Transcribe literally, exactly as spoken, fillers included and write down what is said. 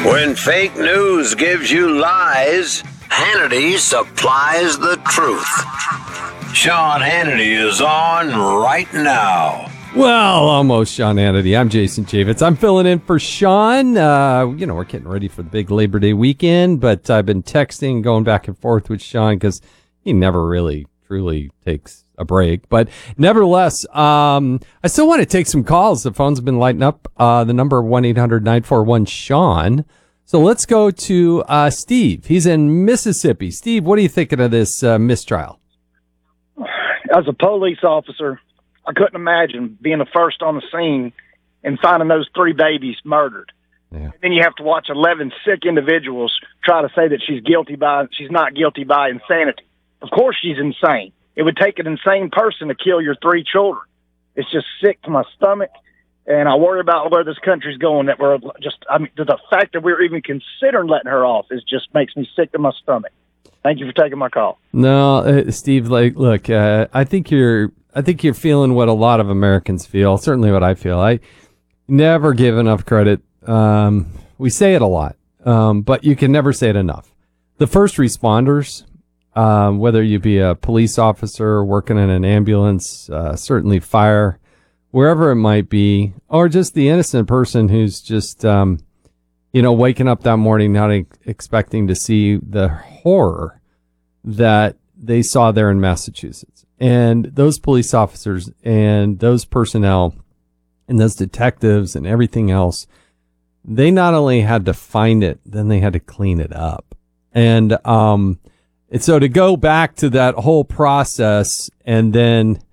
When fake news gives you lies, Hannity supplies the truth. Sean Hannity is on right now. Well, almost Sean Hannity. I'm Jason Chaffetz. I'm filling in for Sean. Uh, you know, we're getting ready for the big Labor Day weekend, but I've been texting, going back and forth with Sean because he never really, truly takes a break. But nevertheless, um, I still want to take some calls. The phone's been lighting up. Uh, the number one eight hundred nine four one Sean. So let's go to uh, Steve. He's in Mississippi. Steve, what are you thinking of this uh, mistrial? As a police officer, I couldn't imagine being the first on the scene and finding those three babies murdered. Yeah. And then you have to watch eleven sick individuals try to say that she's guilty by, she's not guilty by insanity. Of course she's insane. It would take an insane person to kill your three children. It's just sick to my stomach. And I worry about where this country's going, that we're just, I mean, the fact that we're even considering letting her off is just makes me sick to my stomach. Thank you for taking my call. No, uh, Steve, like, look, uh, I think you're, I think you're feeling what a lot of Americans feel, certainly what I feel. I never give enough credit. Um, we say it a lot, um, but you can never say it enough. The first responders, um, whether you be a police officer working in an ambulance, uh, certainly fire, wherever it might be, or just the innocent person who's just, um, you know, waking up that morning not e- expecting to see the horror that they saw there in Massachusetts. And those police officers and those personnel and those detectives and everything else, they not only had to find it, then they had to clean it up. And, um, and so to go back to that whole process and then